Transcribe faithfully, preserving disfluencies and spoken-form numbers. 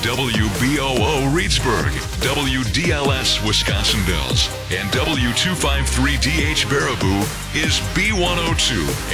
W B O O Reedsburg, W D L S Wisconsin Dells, and W two fifty-three D H Baraboo is B one oh two